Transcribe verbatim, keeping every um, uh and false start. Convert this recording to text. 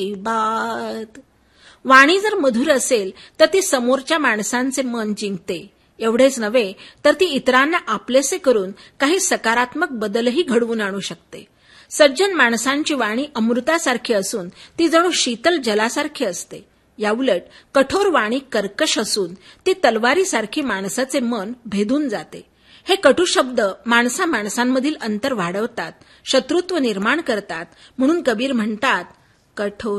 बात. वाणी जर मधुर असेल तर ती समोरच्या माणसांचे मन जिंकते. एवढेच नव्हे तर ती इतरांना आपलेसे करून काही सकारात्मक बदलही घडवून आणू शकते. सज्जन माणसांची वाणी अमृतासारखी असून ती जणू शीतल जलासारखी असते. याउलट कठोर वाणी कर्कश असून ती तलवारीसारखी माणसाचे मन भेदून जाते. हे कटू शब्द माणसा माणसांमधील अंतर वाढवतात, शत्रुत्व निर्माण करतात. म्हणून कबीर म्हणतात, कठोर